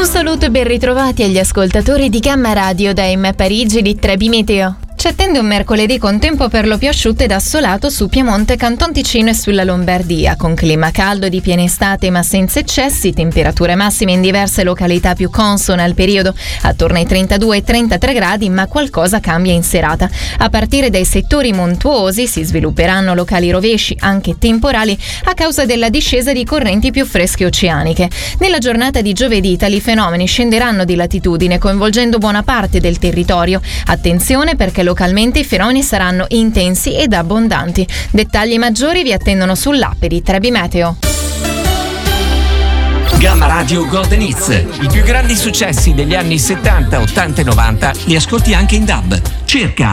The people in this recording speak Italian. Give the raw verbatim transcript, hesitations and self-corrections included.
Un saluto e ben ritrovati agli ascoltatori di Gamma Radio da M Parigi di Trebi Meteo. Ci attende un mercoledì con tempo per lo più asciutto ed assolato su Piemonte, Canton Ticino e sulla Lombardia, con clima caldo di piena estate ma senza eccessi, temperature massime in diverse località più consone al periodo, attorno ai trentadue trentatré gradi, ma qualcosa cambia in serata. A partire dai settori montuosi si svilupperanno locali rovesci, anche temporali, a causa della discesa di correnti più fresche oceaniche. Nella giornata di giovedì tali fenomeni scenderanno di latitudine, coinvolgendo buona parte del territorio. Attenzione perché localmente i fenomeni saranno intensi ed abbondanti. Dettagli maggiori vi attendono sull'app di Trebi Meteo. Gamma Radio Golden Hits. I più grandi successi degli anni settanta, ottanta e novanta li ascolti anche in D A B. Cerca